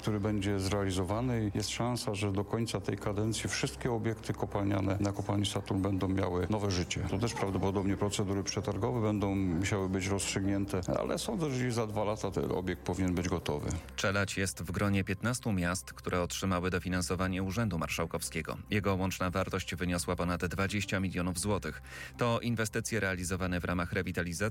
który będzie zrealizowany. Jest szansa, że do końca tej kadencji wszystkie obiekty kopalniane na kopalni Saturn będą miały nowe życie. To też prawdopodobnie procedury przetargowe będą musiały być rozstrzygnięte, ale sądzę, że za 2 lata ten obiekt powinien być gotowy. Czelać jest w gronie 15 miast, które otrzymały dofinansowanie Urzędu Marszałkowskiego. Jego łączna wartość wyniosła ponad 20 milionów złotych. To inwestycje realizowane w ramach rewitalizacji